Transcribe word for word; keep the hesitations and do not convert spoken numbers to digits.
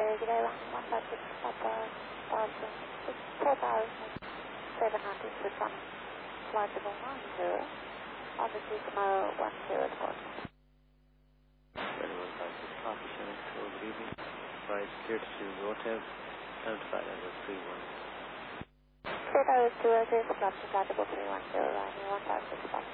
Carrier, good day, one five six, Papa, thousand, four thousand seven hundred to some flight level nine zero, obviously tomorrow one zero four. one five six, Papa, Shannon, good evening, flight cleared to Rotev, notified under three one. Three thousand two zero, flight level three one zero, one five six, Papa.